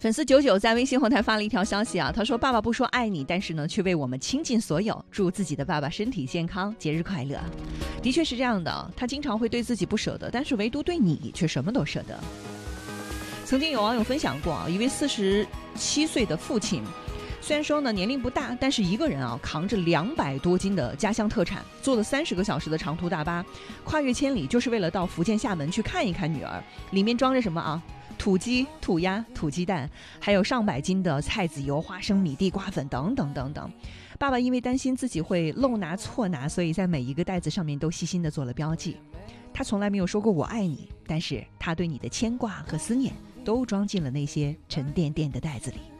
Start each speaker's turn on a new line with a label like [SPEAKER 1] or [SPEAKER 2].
[SPEAKER 1] 粉丝99在微信后台发了一条消息啊，他说爸爸不说爱你，但是呢却为我们倾尽所有，祝自己的爸爸身体健康，节日快乐。的确是这样的，他经常会对自己不舍得，但是唯独对你却什么都舍得。曾经有网友分享过一位47岁的父亲，虽然说呢年龄不大，但是一个人扛着200多斤的家乡特产，坐了30个小时的长途大巴，跨越千里，就是为了到福建厦门去看一看女儿。里面装着什么土鸡、土鸭、土鸡蛋，还有上百斤的菜籽油、花生米、地瓜粉等等等等。爸爸因为担心自己会漏拿错拿，所以在每一个袋子上面都细心地做了标记。他从来没有说过我爱你，但是他对你的牵挂和思念都装进了那些沉甸甸的袋子里。